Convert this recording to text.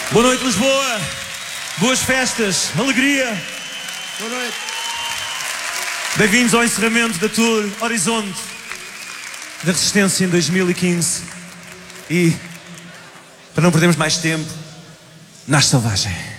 Boa noite, Lisboa. Boas festas, alegria. Boa noite. Bem-vindos ao encerramento da Tour Horizonte da Resistência em 2015. E, para não perdermos mais tempo, Nasce Selvagem.